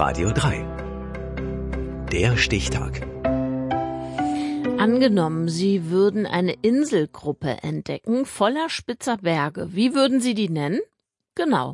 Radio 3. Der Stichtag. Angenommen, Sie würden eine Inselgruppe entdecken voller spitzer Berge. Wie würden Sie die nennen? Genau,